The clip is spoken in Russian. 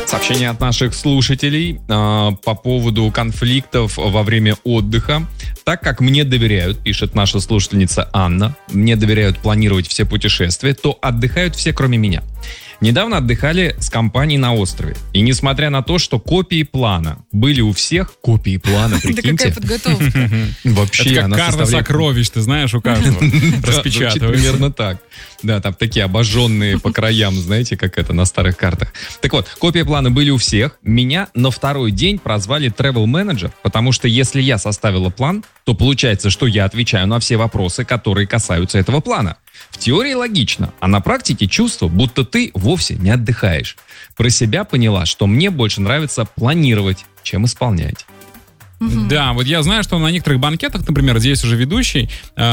Сообщение от наших слушателей по поводу конфликтов во время отдыха. Так как мне доверяют, пишет наша слушательница Анна, мне доверяют планировать все путешествия, то отдыхают все, кроме меня. Недавно отдыхали с компанией на острове. И несмотря на то, что копии плана были у всех, копии плана, прикиньте. Да какая подготовка. Вообще, это как карта сокровищ, ты знаешь, у каждого распечатывают. Примерно так. Да, там такие обожженные по краям, знаете, как это на старых картах. Так вот, копии плана были у всех. Меня на второй день прозвали travel manager, потому что если я составила план, то получается, что я отвечаю на все вопросы, которые касаются этого плана. В теории логично, а на практике чувство, будто ты вовсе не отдыхаешь. Про себя поняла, что мне больше нравится планировать, чем исполнять. Да, вот я знаю, что на некоторых банкетах, например, здесь уже ведущий,